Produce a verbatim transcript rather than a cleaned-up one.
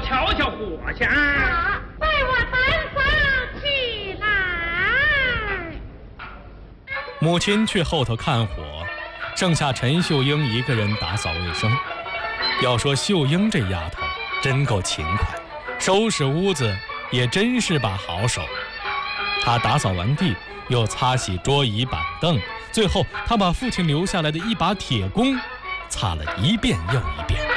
瞧瞧火去。 啊，在我担上起来。 母亲去后头看火，剩下陈秀英一个人打扫卫生。要说秀英这丫头真够勤快，收拾屋子也真是把好手。她打扫完地，又擦洗桌椅板凳，最后她把父亲留下来的一把铁弓擦了一遍又一遍。